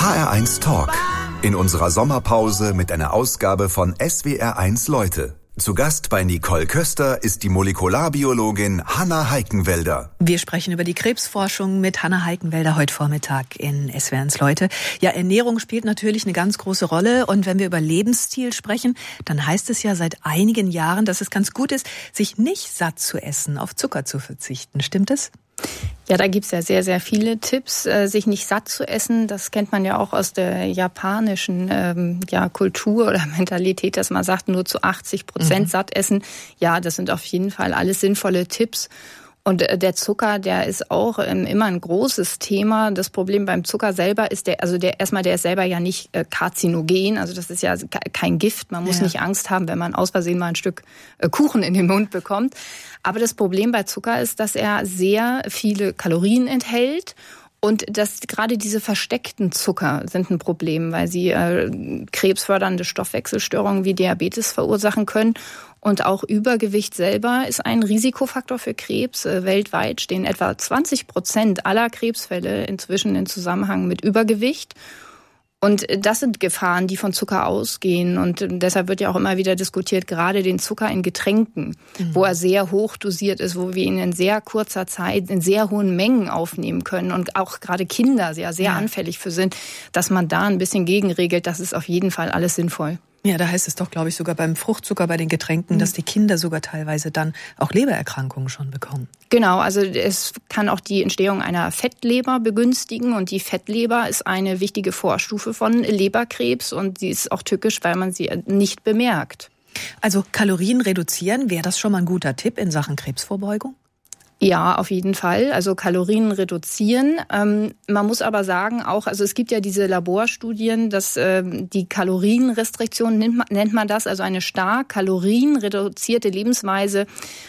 HR1 Talk. In unserer Sommerpause mit einer Ausgabe von SWR1 Leute. Zu Gast bei Nicole Köster ist die Molekularbiologin Hanna Heikenwälder. Wir sprechen über die Krebsforschung mit Hanna Heikenwälder heute Vormittag in SWR1 Leute. Ja, Ernährung spielt natürlich eine ganz große Rolle. Und wenn wir über Lebensstil sprechen, dann heißt es ja seit einigen Jahren, dass es ganz gut ist, sich nicht satt zu essen, auf Zucker zu verzichten. Stimmt es? Ja, da gibt's ja sehr, sehr viele Tipps, sich nicht satt zu essen. Das kennt man ja auch aus der japanischen Kultur oder Mentalität, dass man sagt, nur zu 80% satt essen. Ja, das sind auf jeden Fall alles sinnvolle Tipps. Und der Zucker, der ist auch immer ein großes Thema. Das Problem beim Zucker selber ist der ist selber ja nicht karzinogen. Also das ist ja kein Gift. Man muss nicht Angst haben, wenn man aus Versehen mal ein Stück Kuchen in den Mund bekommt. Aber das Problem bei Zucker ist, dass er sehr viele Kalorien enthält. Und gerade diese versteckten Zucker sind ein Problem, weil sie krebsfördernde Stoffwechselstörungen wie Diabetes verursachen können. Und auch Übergewicht selber ist ein Risikofaktor für Krebs. Weltweit stehen etwa 20% aller Krebsfälle inzwischen in Zusammenhang mit Übergewicht. Und das sind Gefahren, die von Zucker ausgehen. Und deshalb wird ja auch immer wieder diskutiert, gerade den Zucker in Getränken, wo er sehr hoch dosiert ist, wo wir ihn in sehr kurzer Zeit in sehr hohen Mengen aufnehmen können und auch gerade Kinder sehr anfällig für sind, dass man da ein bisschen gegenregelt. Das ist auf jeden Fall alles sinnvoll. Ja, da heißt es doch, glaube ich, sogar beim Fruchtzucker, bei den Getränken, dass die Kinder sogar teilweise dann auch Lebererkrankungen schon bekommen. Genau, also es kann auch die Entstehung einer Fettleber begünstigen und die Fettleber ist eine wichtige Vorstufe von Leberkrebs und sie ist auch tückisch, weil man sie nicht bemerkt. Also Kalorien reduzieren, wäre das schon mal ein guter Tipp in Sachen Krebsvorbeugung? Ja, auf jeden Fall. Also Kalorien reduzieren. Man muss aber sagen auch, also es gibt ja diese Laborstudien, dass die Kalorienrestriktion nennt man das, also eine stark kalorienreduzierte Lebensweise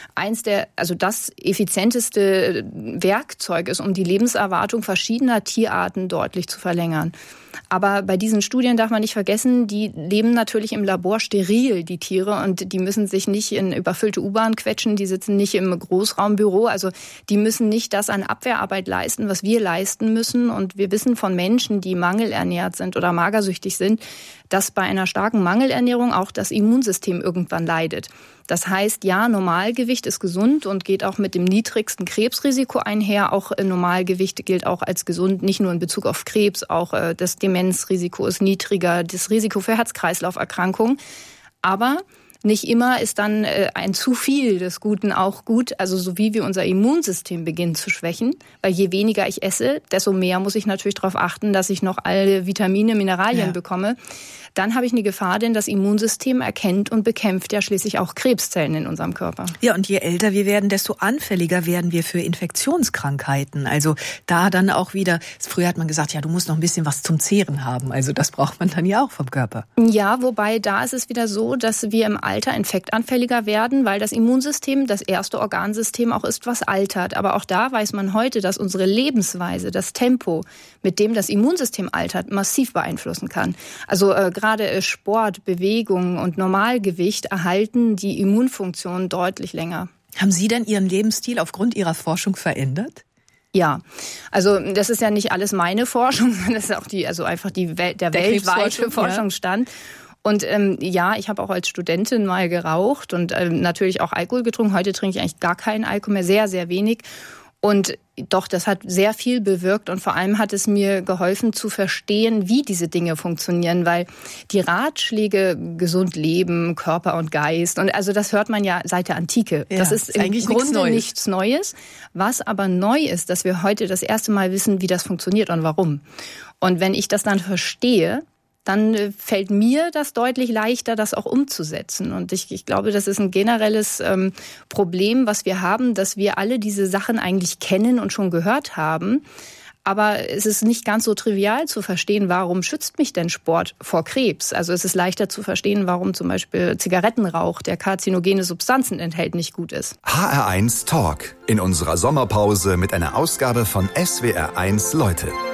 das effizienteste Werkzeug ist, um die Lebenserwartung verschiedener Tierarten deutlich zu verlängern. Aber bei diesen Studien darf man nicht vergessen, die leben natürlich im Labor steril, die Tiere, und die müssen sich nicht in überfüllte U-Bahn quetschen, die sitzen nicht im Großraumbüro, also die müssen nicht das an Abwehrarbeit leisten, was wir leisten müssen. Und wir wissen von Menschen, die mangelernährt sind oder magersüchtig sind, dass bei einer starken Mangelernährung auch das Immunsystem irgendwann leidet. Das heißt, ja, Normalgewicht ist gesund und geht auch mit dem niedrigsten Krebsrisiko einher. Auch Normalgewicht gilt auch als gesund, nicht nur in Bezug auf Krebs, auch das Demenzrisiko ist niedriger, das Risiko für Herz-Kreislauf-Erkrankungen. Aber nicht immer ist dann ein zu viel des Guten auch gut, also so wie wir unser Immunsystem beginnen zu schwächen. Weil je weniger ich esse, desto mehr muss ich natürlich darauf achten, dass ich noch alle Vitamine, Mineralien bekomme. Dann habe ich eine Gefahr, denn das Immunsystem erkennt und bekämpft ja schließlich auch Krebszellen in unserem Körper. Ja, und je älter wir werden, desto anfälliger werden wir für Infektionskrankheiten. Also da dann auch wieder, früher hat man gesagt, ja, du musst noch ein bisschen was zum Zehren haben. Also das braucht man dann ja auch vom Körper. Ja, wobei da ist es wieder so, dass wir im Alter infektanfälliger werden, weil das Immunsystem das erste Organsystem auch ist, was altert. Aber auch da weiß man heute, dass unsere Lebensweise, das Tempo, mit dem das Immunsystem altert, massiv beeinflussen kann. Also gerade Sport, Bewegung und Normalgewicht erhalten die Immunfunktion deutlich länger. Haben Sie denn Ihren Lebensstil aufgrund Ihrer Forschung verändert? Ja, also das ist ja nicht alles meine Forschung, das ist auch der weltweite Forschungsstand. Und ich habe auch als Studentin mal geraucht und natürlich auch Alkohol getrunken. Heute trinke ich eigentlich gar keinen Alkohol mehr, sehr, sehr wenig. Und doch, das hat sehr viel bewirkt und vor allem hat es mir geholfen zu verstehen, wie diese Dinge funktionieren, weil die Ratschläge gesund leben, Körper und Geist, und also das hört man ja seit der Antike. Ja, das ist im Grunde nichts Neues. Was aber neu ist, dass wir heute das erste Mal wissen, wie das funktioniert und warum. Und wenn ich das dann verstehe, dann fällt mir das deutlich leichter, das auch umzusetzen. Und ich glaube, das ist ein generelles Problem, was wir haben, dass wir alle diese Sachen eigentlich kennen und schon gehört haben. Aber es ist nicht ganz so trivial zu verstehen, warum schützt mich denn Sport vor Krebs? Also es ist leichter zu verstehen, warum zum Beispiel Zigarettenrauch, der karzinogene Substanzen enthält, nicht gut ist. HR1 Talk in unserer Sommerpause mit einer Ausgabe von SWR1 Leute.